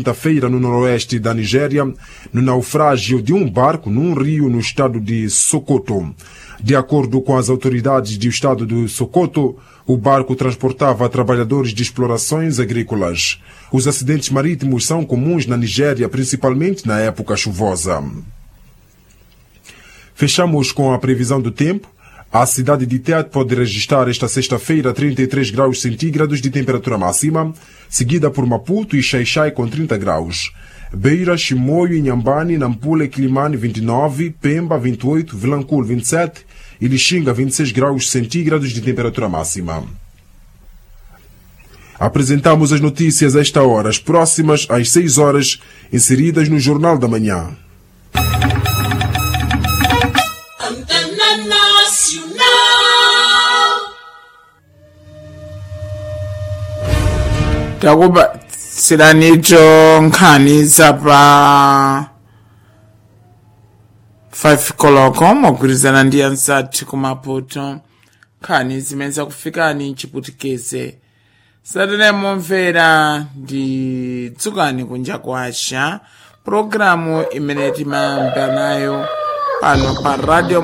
quinta-feira no noroeste da Nigéria, no naufrágio de um barco num rio no estado de Sokoto. De acordo com as autoridades do estado de Sokoto, o barco transportava trabalhadores de explorações agrícolas. Os acidentes marítimos são comuns na Nigéria, principalmente na época chuvosa. Fechamos com a previsão do tempo. A cidade de Tete pode registrar esta sexta-feira 33 graus centígrados de temperatura máxima, seguida por Maputo e Xai-Xai com 30 graus. Beira, Chimoio, Inhambane, Nampula e Quilimane 29, Pemba 28, Vilanculo 27 e Lixinga 26 graus centígrados de temperatura máxima. Apresentamos as notícias a esta hora, as próximas às 6 horas, inseridas no Jornal da Manhã. Takuba silanicho nkhani zapa 5 koloko mogwirizana ndi ansati kumaputo nkhani zimenza kufikani chiputikeze satene momvera ndi dzukani kunja kwasha programu imene timamva nayo pano pa radio